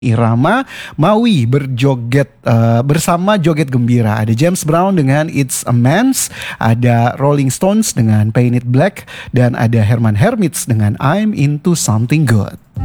irama Maui berjoget bersama joget gembira. Ada James Brown dengan It's a Man's, ada Rolling Stones dengan Paint It Black, dan ada Herman Hermits dengan I'm Into Something Good.